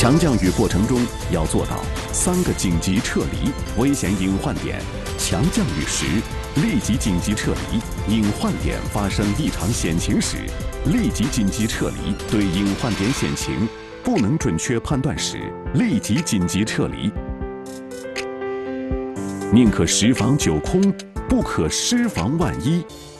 强降雨过程中要做到3个紧急撤离危险隐患点。强降雨时，立即紧急撤离；隐患点发生异常险情时，立即紧急撤离。对隐患点险情不能准确判断时，立即紧急撤离。宁可10防9空，不可失防万一。